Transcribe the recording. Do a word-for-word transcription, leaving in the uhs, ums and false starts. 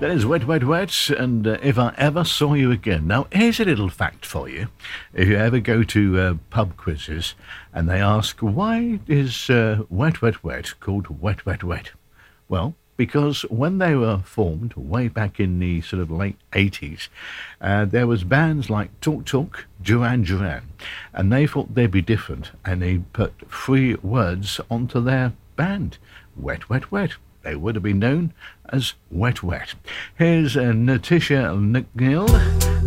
That is Wet, Wet, Wet, and uh, If I Ever Saw You Again. Now, here's a little fact for you. If you ever go to uh, pub quizzes and they ask, why is uh, Wet, Wet, Wet called Wet, Wet, Wet? Well, because when they were formed way back in the sort of late eighties, uh, there was bands like Talk Talk, Duran Duran, and they thought they'd be different, and they put three words onto their band, Wet, Wet, Wet. They would have been known as Wet Wet. Here's uh, Natasha McNeil